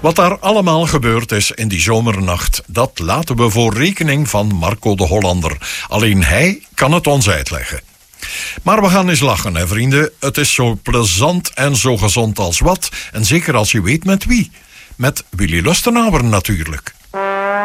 Wat daar allemaal gebeurd is in die zomernacht, dat laten we voor rekening van Marco de Hollander. Alleen hij kan het ons uitleggen. Maar we gaan eens lachen, hè vrienden. Het is zo plezant en zo gezond als wat. En zeker als je weet met wie. Met Willy Lustenauer natuurlijk.